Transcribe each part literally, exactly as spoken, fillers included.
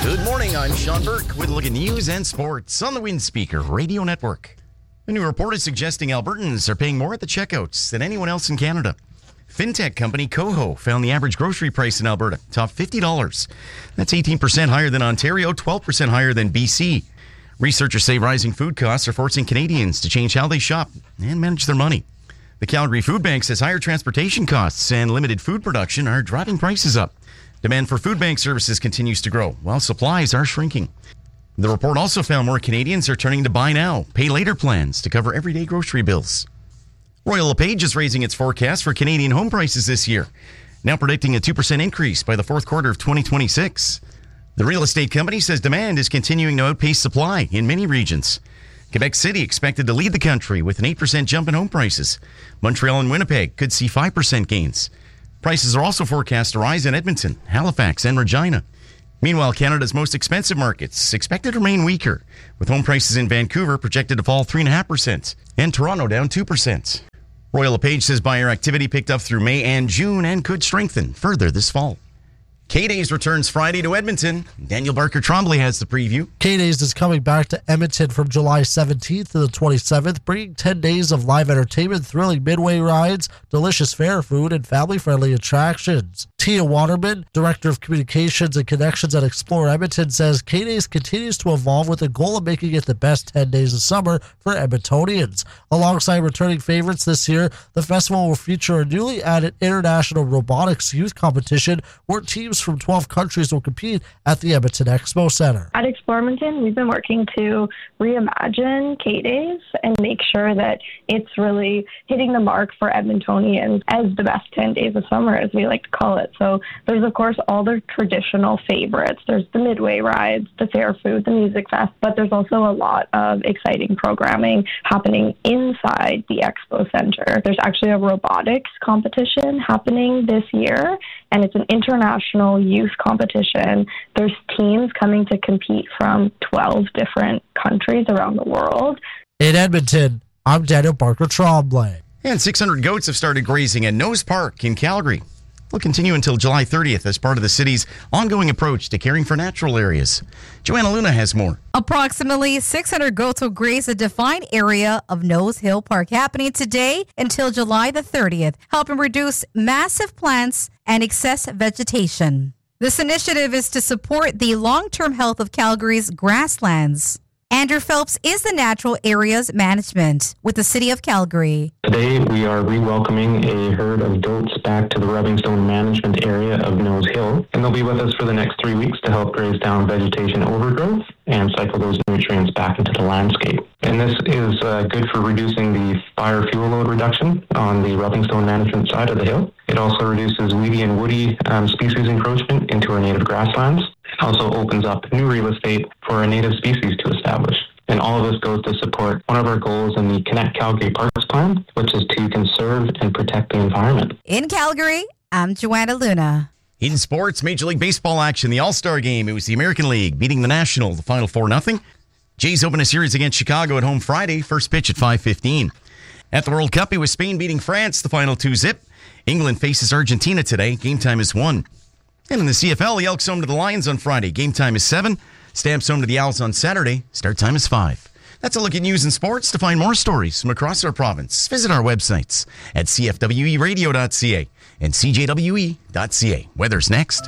Good morning, I'm Sean Burke with a look at news and sports on the Windspeaker Radio Network. A new report is suggesting Albertans are paying more at the checkouts than anyone else in Canada. Fintech company Coho found the average grocery price in Alberta top fifty dollars. That's eighteen percent higher than Ontario, twelve percent higher than B C. Researchers say rising food costs are forcing Canadians to change how they shop and manage their money. The Calgary Food Bank says higher transportation costs and limited food production are driving prices up. Demand for food bank services continues to grow, while supplies are shrinking. The report also found more Canadians are turning to buy now, pay later plans to cover everyday grocery bills. Royal LePage is raising its forecast for Canadian home prices this year, now predicting a two percent increase by the fourth quarter of twenty twenty-six. The real estate company says demand is continuing to outpace supply in many regions. Quebec City expected to lead the country with an eight percent jump in home prices. Montreal and Winnipeg could see five percent gains. Prices are also forecast to rise in Edmonton, Halifax, and Regina. Meanwhile, Canada's most expensive markets expected to remain weaker, with home prices in Vancouver projected to fall three point five percent and Toronto down two percent. Royal LePage says buyer activity picked up through May and June and could strengthen further this fall. K-Days returns Friday to Edmonton. Daniel Barker Tremblay has the preview. K-Days is coming back to Edmonton from July seventeenth to the twenty-seventh, bringing ten days of live entertainment, thrilling midway rides, delicious fair food, and family-friendly attractions. Tia Waterman, Director of Communications and Connections at Explore Edmonton, says K-Days continues to evolve with the goal of making it the best ten days of summer for Edmontonians. Alongside returning favorites this year, the festival will feature a newly added International Robotics Youth Competition where teams from twelve countries will compete at the Edmonton Expo Center. At Explore Edmonton, we've been working to reimagine K-Days and make sure that it's really hitting the mark for Edmontonians as the best ten days of summer, as we like to call it. So there's, of course, all the traditional favorites. There's the midway rides, the fair food, the music fest, but there's also a lot of exciting programming happening inside the Expo Center. There's actually a robotics competition happening this year, and it's an international youth competition. There's teams coming to compete from twelve different countries around the world. In Edmonton, I'm Daniel Barker Tremblay. And six hundred goats have started grazing at Nose Park in Calgary. Will continue until July thirtieth as part of the city's ongoing approach to caring for natural areas. Joanna Luna has more. Approximately six hundred goats will graze a defined area of Nose Hill Park, happening today until July the thirtieth, helping reduce massive plants and excess vegetation. This initiative is to support the long-term health of Calgary's grasslands. Andrew Phelps is the Natural Areas Management with the City of Calgary. Today, we are re-welcoming a herd of goats back to the Rubbing Stone Management Area of Nose Hill, and they'll be with us for the next three weeks to help graze down vegetation overgrowth and cycle those nutrients back into the landscape. And this is uh, good for reducing the fire fuel load reduction on the Rubbing Stone Management side of the hill. It also reduces weedy and woody um, species encroachment into our native grasslands. It also opens up new real estate for our native species to establish. And all of this goes to support one of our goals in the Connect Calgary Parks Plan, which is to conserve and protect the environment. In Calgary, I'm Joanna Luna. In sports, Major League Baseball action, the All-Star Game. It was the American League beating the National, the final four nothing. Jays open a series against Chicago at home Friday, first pitch at five fifteen. At the World Cup, it was Spain beating France, the final two zip. England faces Argentina today. Game time is one. And in the C F L, the Elks home to the Lions on Friday. Game time is seven. Stamps home to the Owls on Saturday. Start time is five. That's a look at news and sports. To find more stories from across our province, visit our websites at c f w e radio dot c a and c j w e dot c a. Weather's next.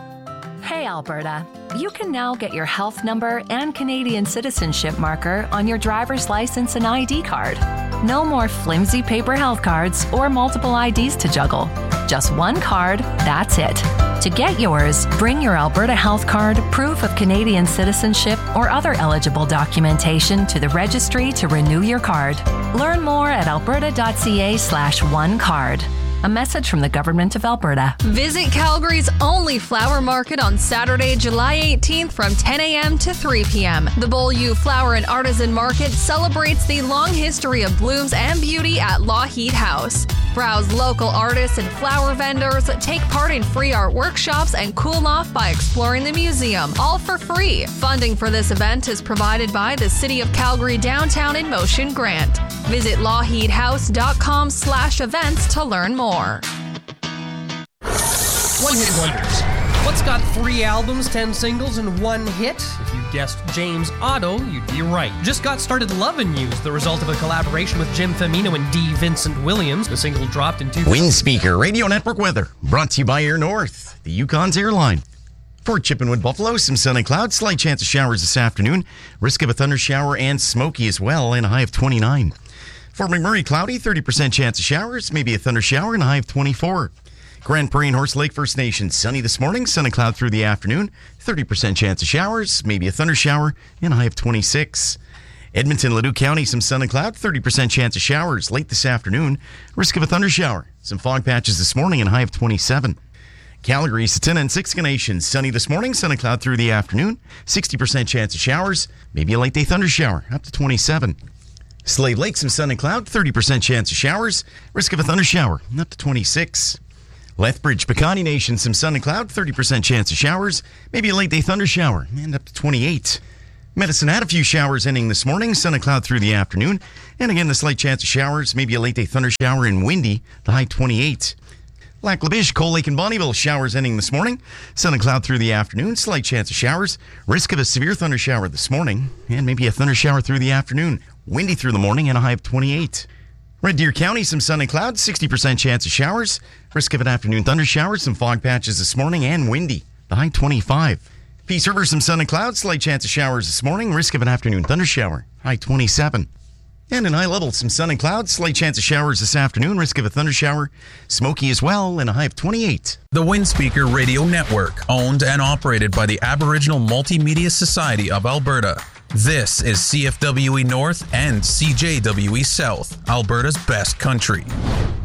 Hey, Alberta. You can now get your health number and Canadian citizenship marker on your driver's license and I D card. No more flimsy paper health cards or multiple I Ds to juggle. Just one card, that's it. To get yours, bring your Alberta Health Card, proof of Canadian citizenship, or other eligible documentation to the registry to renew your card. Learn more at alberta dot c a slash one card. A message from the Government of Alberta. Visit Calgary's only flower market on Saturday, July eighteenth from ten a.m. to three p.m. The Beaulieu Flower and Artisan Market celebrates the long history of blooms and beauty at Lougheed House. Browse local artists and flower vendors, take part in free art workshops, and cool off by exploring the museum, all for free. Funding for this event is provided by the City of Calgary Downtown in Motion Grant. Visit lougheed house dot com slash events to learn more. One Hit Wonders. What's got three albums, ten singles, and one hit? If you guessed James Otto, you'd be right. Just Got Started Lovin' You's the result of a collaboration with Jim Famino and D. Vincent Williams. The single dropped in two thousand. Wind Speaker Radio Network weather brought to you by Air North, the Yukon's airline. For Chippenwood, Buffalo, some sun and clouds, slight chance of showers this afternoon. Risk of a thunder shower and smoky as well, and a high of twenty-nine. For McMurray, cloudy, thirty percent chance of showers, maybe a thunder shower, and a high of twenty-four. Grand Prairie and Horse Lake First Nation, sunny this morning, sun and cloud through the afternoon, thirty percent chance of showers, maybe a thunder shower, and a high of twenty-six. Edmonton, Leduc County, some sun and cloud, thirty percent chance of showers late this afternoon, risk of a thunder shower, some fog patches this morning, and a high of twenty-seven. Calgary, Satina, and Siksika Nation, sunny this morning, sun and cloud through the afternoon, sixty percent chance of showers, maybe a late day thunder shower, up to twenty-seven. Slave Lake, some sun and cloud, thirty percent chance of showers, risk of a thunder shower, up to twenty-six. Lethbridge, Pecani Nation, some sun and cloud, thirty percent chance of showers, maybe a late day thunder shower, and up to twenty-eight. Medicine had a few showers ending this morning, sun and cloud through the afternoon, and again the slight chance of showers, maybe a late day thunder shower, and windy, the high twenty-eight. Lac La Biche, Cold Lake, and Bonnyville, showers ending this morning, sun and cloud through the afternoon, slight chance of showers, risk of a severe thunder shower this morning, and maybe a thunder shower through the afternoon, windy through the morning, and a high of twenty-eight. Red Deer County, some sun and clouds, sixty percent chance of showers. Risk of an afternoon thunder shower, some fog patches this morning, and windy. The high twenty-five. Peace River, some sun and clouds, slight chance of showers this morning. Risk of an afternoon thunder shower. High twenty-seven. And in High Level, some sun and clouds, slight chance of showers this afternoon. Risk of a thunder shower. Smoky as well, and a high of twenty-eight. The Wind Speaker Radio Network, owned and operated by the Aboriginal Multimedia Society of Alberta. This is C F W E North and C J W E South, Alberta's best country.